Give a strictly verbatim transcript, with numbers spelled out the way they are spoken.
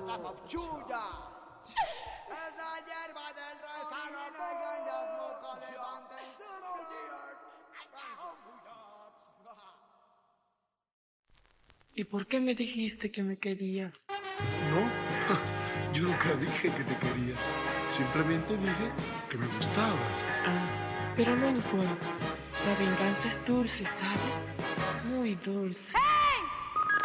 ¿Y por qué me dijiste que me querías? No, yo nunca dije que te quería. Simplemente dije que me gustabas. Ah, pero no importa. La venganza es dulce, ¿sabes? Muy dulce.